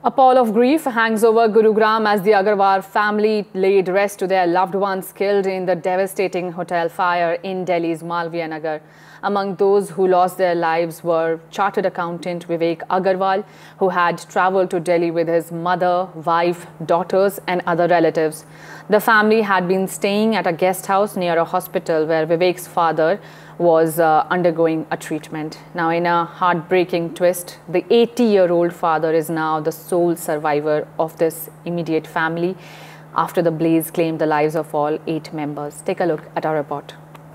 A pall of grief hangs over Gurugram as the Agarwal family laid rest to their loved ones killed in the devastating hotel fire in Delhi's Malviya Nagar. Among those who lost their lives were chartered accountant Vivek Agarwal, who had travelled to Delhi with his mother, wife, daughters and other relatives. The family had been staying at a guest house near a hospital where Vivek's father was undergoing a treatment. Now, in a heartbreaking twist, the 80-year-old father is now the sole survivor of this immediate family after the blaze claimed the lives of all 8 members. Take a look at our report.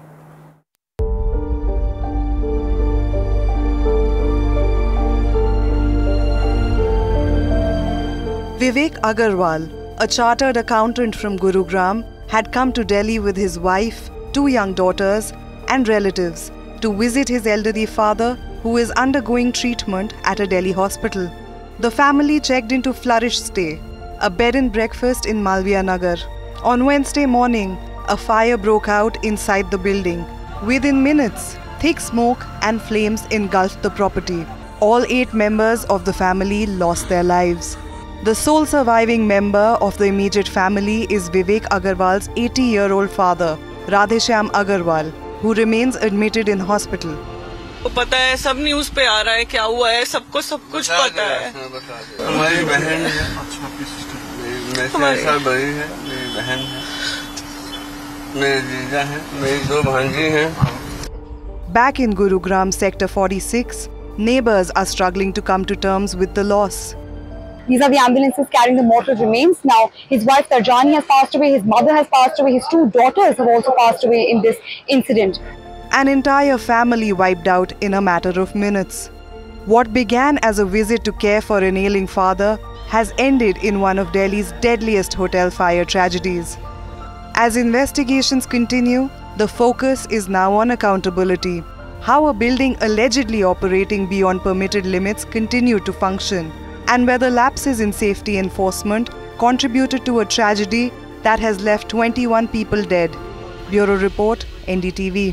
Vivek Agarwal, a chartered accountant from Gurugram, had come to Delhi with his wife, 2 young daughters and relatives to visit his elderly father, who is undergoing treatment at a Delhi hospital. The family checked into Flourish Stay, a bed and breakfast in Malviya Nagar. On Wednesday morning, a fire broke out inside the building. Within minutes, thick smoke and flames engulfed the property. All 8 members of the family lost their lives. The sole surviving member of the immediate family is Vivek Agarwal's 80-year-old father, Radheshyam Agarwal, who remains admitted in hospital. पता है, सब news पे आ रहा है, क्या हुआ है, सबको सब कुछ पता है। हमारी बहन है, मेरी 6 साल बड़ी है, मेरी बहन है, मेरे जीजा है, मेरी 2 भांजी हैं। Back in Gurugram Sector 46, neighbors are struggling to come to terms with the loss. These are the ambulances carrying the mortal remains. Now, his wife Tarjani has passed away, his mother has passed away, his 2 daughters have also passed away in this incident. An entire family wiped out in a matter of minutes. What began as a visit to care for an ailing father has ended in one of Delhi's deadliest hotel fire tragedies. As investigations continue, the focus is now on accountability. How a building allegedly operating beyond permitted limits continued to function, and whether lapses in safety enforcement contributed to a tragedy that has left 21 people dead. Bureau Report, NDTV.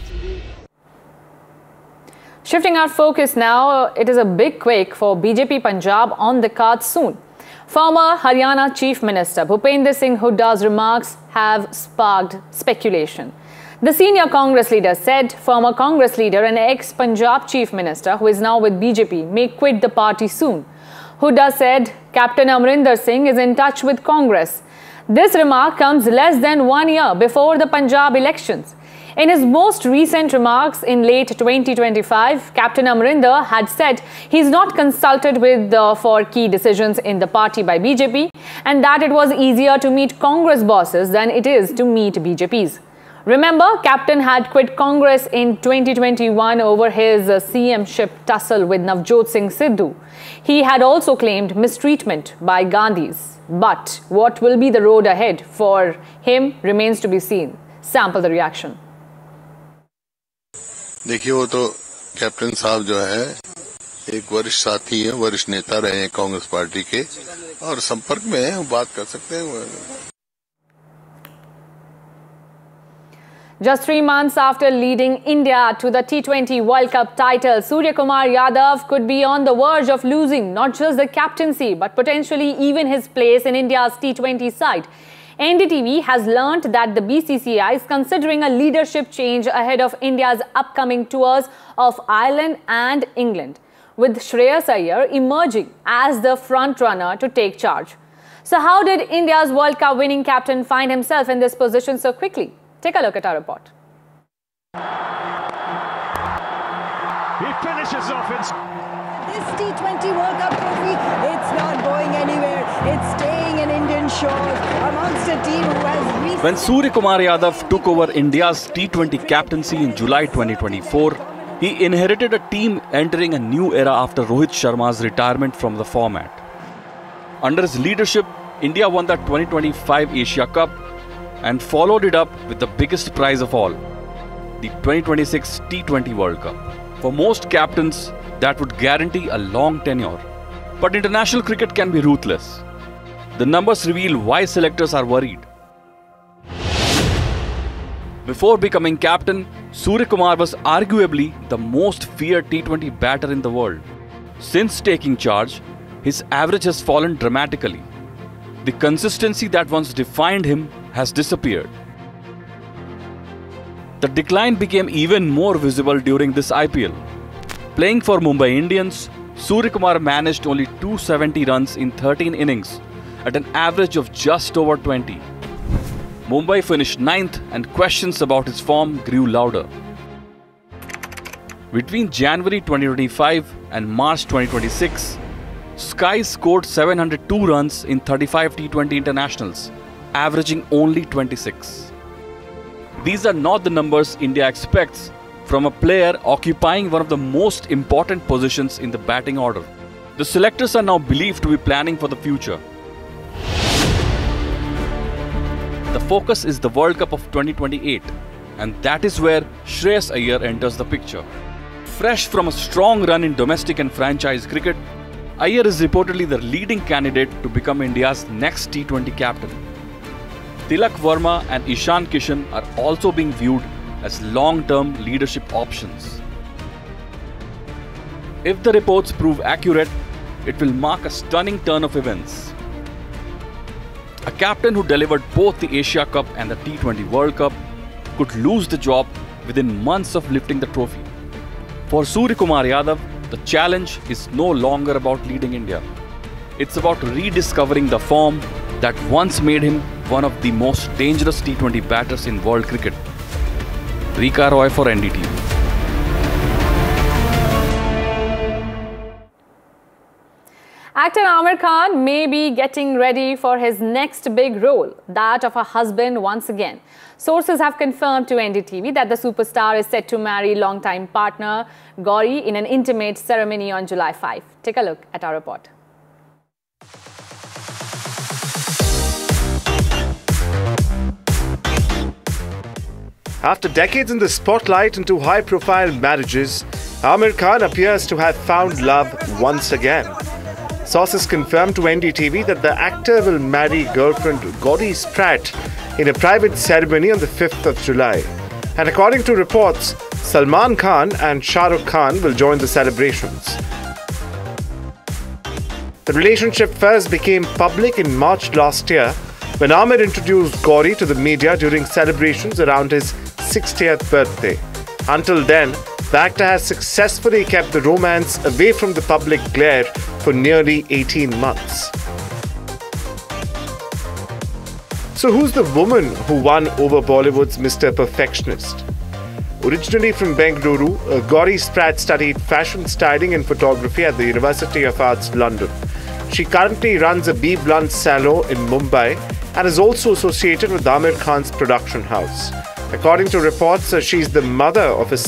Shifting our focus now, it is a big quake for BJP Punjab on the cards soon. Former Haryana Chief Minister Bhupender Singh Hooda's remarks have sparked speculation. The senior Congress leader said former Congress leader and ex-Punjab Chief Minister, who is now with BJP, may quit the party soon. Hooda said Captain Amrinder Singh is in touch with Congress. This remark comes less than 1 year before the Punjab elections. In his most recent remarks in late 2025, Captain Amrinder had said he's not consulted with for key decisions in the party by BJP and that it was easier to meet Congress bosses than it is to meet BJPs. Remember, Captain had quit Congress in 2021 over his CM-ship tussle with Navjot Singh Sidhu. He had also claimed mistreatment by Gandhis. But what will be the road ahead for him remains to be seen. Sample the reaction. देखिए, वो तो captain साहब जो है एक वरिष्ठ साथी है, वरिष्ठ नेता रहे हैं कांग्रेस पार्टी के और संपर्क में हैं, बात कर सकते हैं। Just 3 months after leading India to the T20 World Cup title, Suryakumar Yadav could be on the verge of losing not just the captaincy but potentially even his place in India's T20 side. NDTV has learnt that the BCCI is considering a leadership change ahead of India's upcoming tours of Ireland and England, with Shreyas Iyer emerging as the front-runner to take charge. So how did India's World Cup winning captain find himself in this position so quickly? Take a look at our report. He finishes off in... This T20 World Cup trophy, it's not going anywhere. It's staying in Indian shores amongst a team who has... When Suryakumar Yadav took over India's T20 captaincy in July 2024, he inherited a team entering a new era after Rohit Sharma's retirement from the format. Under his leadership, India won the 2025 Asia Cup and followed it up with the biggest prize of all, the 2026 T20 World Cup. For most captains, that would guarantee a long tenure. But international cricket can be ruthless. The numbers reveal why selectors are worried. Before becoming captain, Suryakumar was arguably the most feared T20 batter in the world. Since taking charge, his average has fallen dramatically. The consistency that once defined him has disappeared. The decline became even more visible during this IPL. Playing for Mumbai Indians, Suryakumar managed only 270 runs in 13 innings at an average of just over 20. Mumbai finished 9th and questions about his form grew louder. Between January 2025 and March 2026, Sky scored 702 runs in 35 T20 internationals, averaging only 26. These are not the numbers India expects from a player occupying one of the most important positions in the batting order. The selectors are now believed to be planning for the future. The focus is the World Cup of 2028, and that is where Shreyas Iyer enters the picture. Fresh from a strong run in domestic and franchise cricket, Iyer is reportedly the leading candidate to become India's next T20 captain. Tilak Verma and Ishan Kishan are also being viewed as long-term leadership options. If the reports prove accurate, it will mark a stunning turn of events. A captain who delivered both the Asia Cup and the T20 World Cup could lose the job within months of lifting the trophy. For Suryakumar Yadav, the challenge is no longer about leading India. It's about rediscovering the form that once made him one of the most dangerous T20 batters in world cricket. Rika Roy for NDTV. Actor Aamir Khan may be getting ready for his next big role, that of a husband once again. Sources have confirmed to NDTV that the superstar is set to marry longtime partner Gauri in an intimate ceremony on July 5. Take a look at our report. After decades in the spotlight and two high-profile marriages, Aamir Khan appears to have found love once again. Sources confirmed to NDTV that the actor will marry girlfriend Gauri Spratt in a private ceremony on the 5th of July. And according to reports, Salman Khan and Shah Rukh Khan will join the celebrations. The relationship first became public in March last year when Aamir introduced Gauri to the media during celebrations around his 60th birthday. Until then, the actor has successfully kept the romance away from the public glare for nearly 18 months. So who's the woman who won over Bollywood's Mr. Perfectionist? Originally from Bengaluru, Gauri Spratt studied fashion styling and photography at the University of Arts, London. She currently runs a B. Blunt salon in Mumbai and is also associated with Aamir Khan's production house. According to reports, she's the mother of a